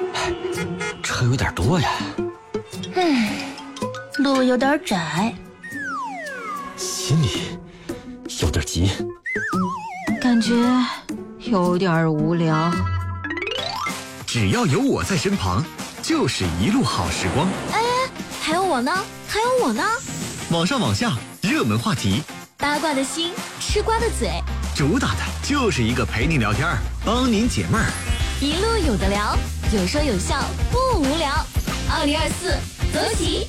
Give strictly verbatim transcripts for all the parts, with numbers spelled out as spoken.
车有点多呀。 嗯，路有点窄， 心里有点急， 感觉有点无聊。 只要有我在身旁，就是一路好时光。 哎，还有我呢，还有我呢。 网上网下，热门话题， 八卦的心，吃瓜的嘴， 主打的就是一个陪您聊天，帮您解闷儿。 一路有的聊，有说有笑，不无聊。二零二四，走起！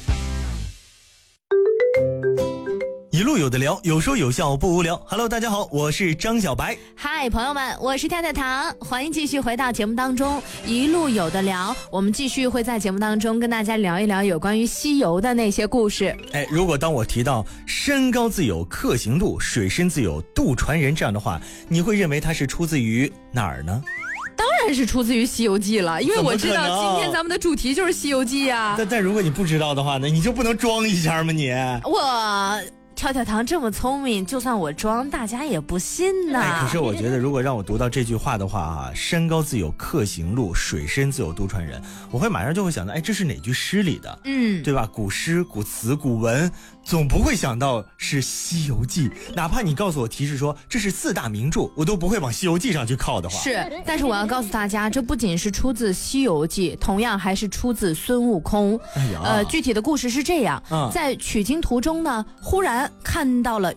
一路有的聊，有说有笑，不无聊。Hello， 大家好，我是张小白。 嗨，朋友们，我是太太糖，欢迎继续回到节目当中。一路有的聊，我们继续会在节目当中跟大家聊一聊有关于西游的那些故事。 哎，如果当我提到山高自有客行路，水深自有渡船人这样的话，你会认为它是出自于哪儿呢？ 当然是出自于《西游记》了，因为我知道今天咱们的主题就是《西游记》啊。 但但如果你不知道的话呢，你就不能装一下吗你？ 我跳跳糖这么聪明，就算我装，大家也不信呢。 哎，可是我觉得，如果让我读到这句话的话啊，山高自有客行路，水深自有渡船人，我会马上就会想到，哎，这是哪句诗里的？ 嗯， 对吧？古诗、古词、古文，总不会想到是《西游记》。哪怕你告诉我提示说这是四大名著，我都不会往《西游记》上去靠的话。 是，但是我要告诉大家，这不仅是出自《西游记》，同样还是出自孙悟空。 哎呀， 呃，具体的故事是这样： 嗯、 在取经途中呢，忽然看到了